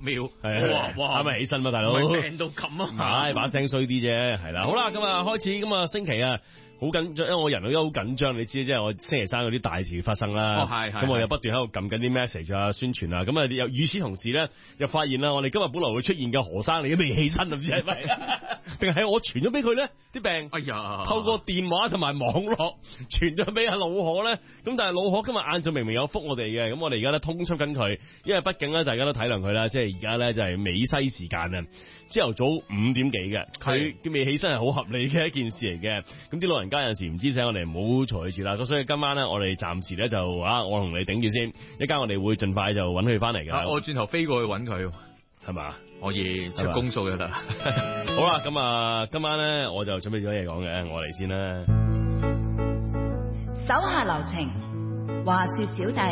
秒， 哇，啱咪起身嘛，大佬， 病到咁啊， 把聲衰啲啫，係啦，好啦，咁啊開始咁啊星期啊。好緊張，因為我人都好緊張，你知即係我星期三有啲大事發生啦。咁我又不斷喺度撳緊啲 message 啊、宣傳啊，咁啊又與此同時咧，又發現啦，我哋今日本來會出現嘅何生，你都未起身，唔知係咪？定係我傳咗俾佢咧啲病？哎呀，透過電話同埋網絡傳咗俾阿老何咧。咁但係老何今日晏晝明明有覆我哋嘅，咁我哋而家咧通緝緊佢，因為畢竟咧大家都體諒佢啦，即係而家咧就係美西時間啊，朝頭早5點幾嘅，佢未起身係好合理嘅一件事嚟嘅。咁啲老人家有陣時唔知醒我哋，唔好嘈佢住啦。咁所以今晚咧，我哋暫時咧就我同你頂住先，一間我哋會盡快就揾佢翻嚟噶。 我轉頭飛過去揾佢， 係嘛？ 可以出公數就得。 好啦，咁啊，今晚咧我就準備咗嘢講嘅，我嚟先啦。 手下留情，話說小弟。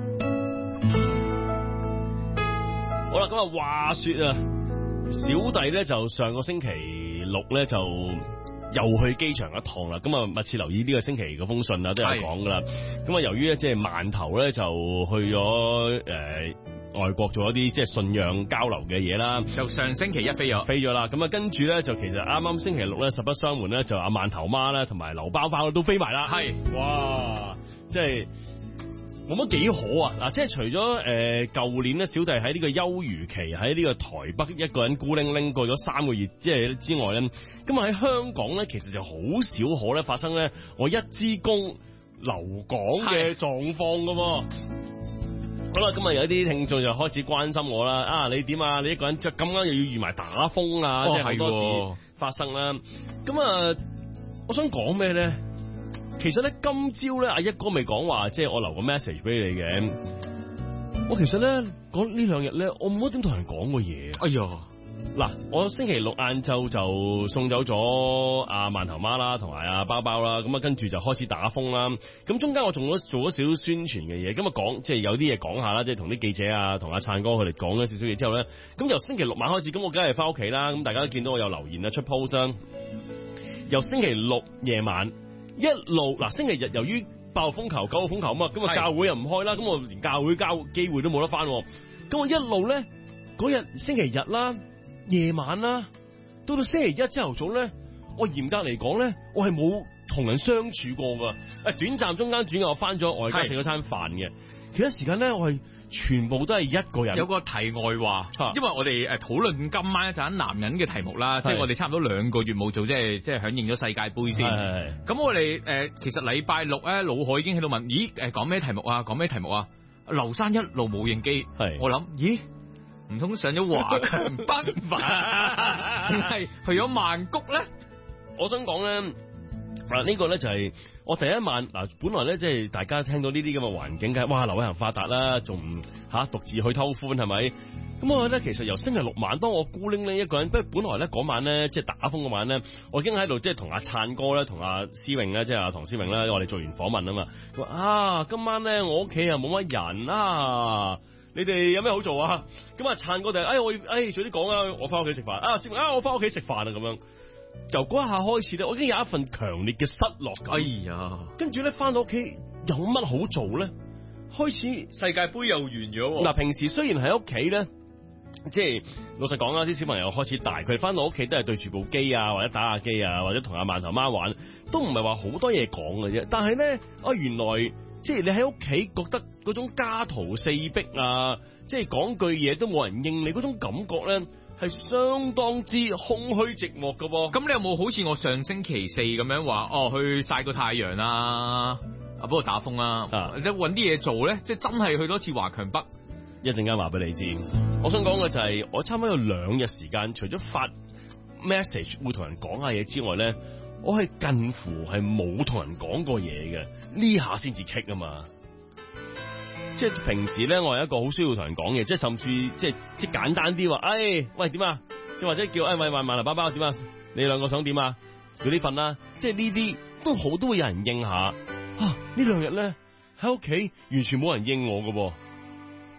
好啦，咁啊，話說啊，小弟咧就上個星期六咧就又去機場一趟啦。咁啊，密切留意呢個星期嗰封信啊，都有講噶啦。咁啊，由於咧即係饅頭咧就去咗外國做一啲即係信仰交流嘅嘢啦， 就上星期一飛咗啦。咁啊，跟住咧就其實啱啱星期六咧實不相瞞咧，就阿饅頭媽咧同埋劉包包都飛埋啦。係，哇，即係冇乜幾好啊！嗱，即係除咗舊年咧，小弟喺呢個休漁期喺呢個台北一個人孤零零過咗3個月，即係之外咧，咁啊喺香港咧，其實就好少可咧發生咧我一支公留港嘅狀況噶喎。好啦，咁啊有啲聽眾就開始關心我啦。啊，你點啊？你一個人咁啱又要遇埋打風啊，即係好多事發生啦。咁啊，我想講咩咧？其實咧，今朝咧，阿一哥未講話，即係我留個 message 俾你嘅。我其實咧講呢2日咧，我冇乜點同人講過嘢。哎呀，嗱，我星期六晏晝就送走咗阿饅頭媽啦，同埋阿包包啦。咁啊，跟住就開始打風啦。咁中間我做咗少少宣傳嘅嘢，咁啊講，即係有啲嘢講下啦，即係同啲記者啊，同阿燦哥佢哋講咗少少嘢之後咧，咁由星期六晚開始，咁我梗係翻屋企啦。咁大家都見到我有留言啊，出 post 啦。由星期六夜晚。一路嗱，星期日由於8號風球、9號風球啊嘛，咁啊教會又唔開啦，咁我連教會交機會都冇得翻，咁我一路咧嗰日星期日啦、夜晚啦，到星期一朝頭早咧，我嚴格嚟講咧，我係冇同人相處過噶，短暫中間轉嘅我翻咗外家食咗餐飯嘅，其他時間咧我係全部都係一個人。 有個題外話，因為我哋討論今晚一陣男人嘅題目啦，即係我哋差唔多2個月冇做，即係響應咗世界盃先。咁我哋其實禮拜六咧，老海已經喺度問，咦講咩題目啊？講咩題目啊？劉生一路冇應機，我諗，咦唔通上咗華強北定係去咗曼谷咧？ 我想講咧。呢個咧就係我第一晚嗱，本來咧即係大家聽到呢啲咁嘅環境嘅，哇，劉偉恒發達啦，仲獨自去偷歡係咪？咁我咧其實由星期六晚，當我孤零零一個人，不過本來咧嗰晚咧即係打風嗰晚咧，我已經喺度即係同阿燦哥咧，同阿思穎咧，即係阿唐思穎咧，我哋做完訪問啊嘛。佢話今晚咧我屋企又冇乜人啊，你哋有咩好做啊？咁啊燦哥就我早啲講啊，我翻屋企食飯啊，思穎我翻屋企食飯啊咁樣。由嗰一下開始咧，我已經有一份強烈嘅失落感。哎呀，跟住咧翻到屋企有乜好做咧？開始世界盃又完咗。 嗱，平時雖然喺屋企咧，即係老實講啦，啲小朋友開始大，佢哋翻到屋企都係對住部機啊，或者打下機啊，或者同阿饅頭媽玩，都唔係話好多嘢講嘅啫。但係咧，原來即係你喺屋企覺得嗰種家徒四壁啊，即係講句嘢都冇人應你嗰種感覺咧，係相當之空虛寂寞噶噃。 咁你有冇好似我上星期四咁樣話去曬個太陽啊？不過打風啊，你搵啲嘢做咧，即係真係去多次華強北。 一陣間話俾你知。我想講嘅就係我差唔多有2日時間，除咗發 message 會同人講下嘢之外咧，我係近乎係冇同人講過嘢嘅。呢下先至棘啊嘛！即係平時咧，我係一個好需要同人講嘢，即係甚至即係簡單啲話，喂點啊？即或者叫喂饅頭包包點啊？你2個想點啊？做呢份啦，即係呢啲都會有人應下。呢2日咧喺屋企完全冇人應我噶噃。